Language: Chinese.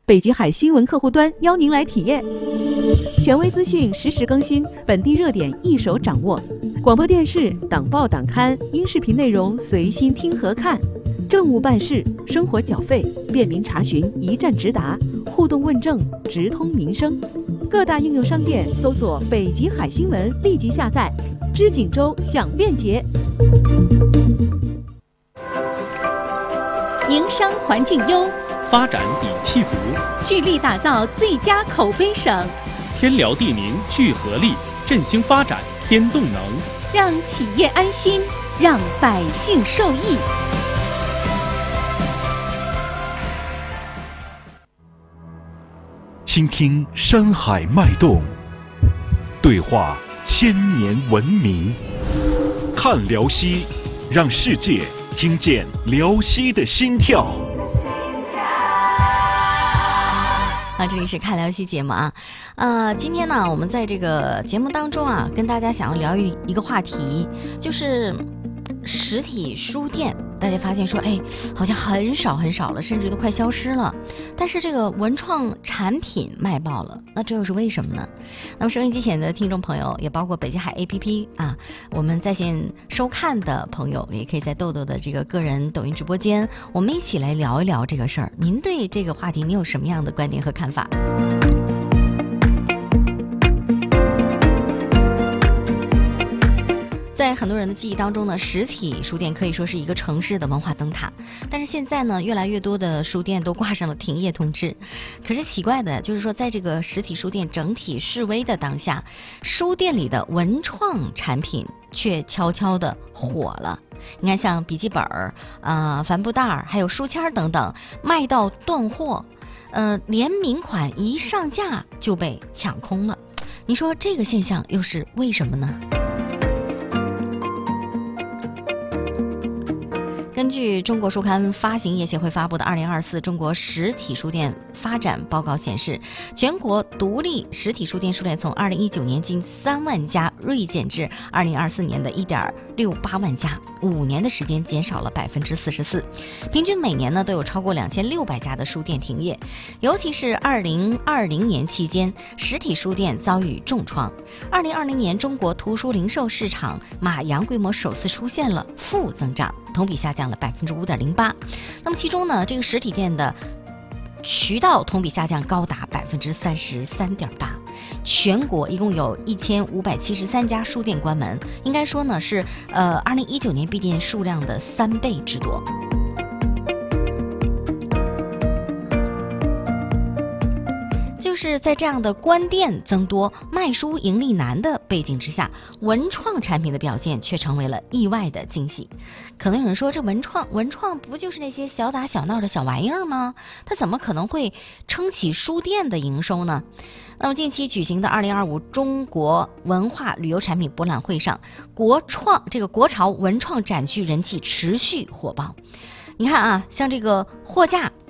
北极海新闻客户端邀您来体验。权威资讯实时更新，本地热点一手掌握。广播电视、党报党刊、音视频内容随心听和看。政务办事、生活缴费，便民查询，一站直达，互动问政，直通民生。各大应用商店搜索北极海新闻，立即下载。知锦州享便捷。 营商环境优， 发展底气足， 聚力打造最佳口碑省。 天辽地宁聚合力，振兴发展添动能， 让企业安心，让百姓受益。 倾听山海脉动，对话千年文明，看辽西，让世界听见辽西的心跳。 这里是看辽西节目啊，今天呢，我们在这个节目当中啊，跟大家想要聊一个话题，就是实体书店。大家发现说，好像很少了，甚至都快消失了。但是这个文创产品卖爆了，那这又是为什么呢？那么收音机前的听众朋友，也包括北极海 APP 啊，我们在线收看的朋友，也可以在豆豆的这个个人抖音直播间，我们一起来聊一聊这个事儿。您对这个话题，您有什么样的观点和看法？在很多人的记忆当中呢，实体书店可以说是一个城市的文化灯塔。但是现在呢，越来越多的书店都挂上了停业通知。可是奇怪的就是说，在这个实体书店整体式微的当下，书店里的文创产品却悄悄地火了。你看，像笔记本、帆布袋还有书签等等，卖到断货，联名款一上架就被抢空了。你说这个现象又是为什么呢？根据中国书刊发行业协会发布的2024中国实体书店发展报告显示，全国独立实体书店数量从2019年近3万家锐减至2024年的1.68万家，5年的时间减少了44%。平均每年呢都有超过2600家的书店停业，尤其是2020年期间，实体书店遭遇重创。2020年中国图书零售市场马洋规模首次出现了负增长，同比下降了5.08%。那么其中呢，这个实体店的渠道同比下降高达33.8%。全国一共有1573家书店关门，应该说呢是2019年闭店数量的3倍之多。就是在这样的关店增多、卖书盈利难的背景之下，文创产品的表现却成为了意外的惊喜。可能有人说，这文创不就是那些小打小闹的小玩意儿吗？它怎么可能会撑起书店的营收呢？那么近期举行的2025中国文化旅游产品博览会上，国潮文创展区人气持续火爆。你看啊，像这个货架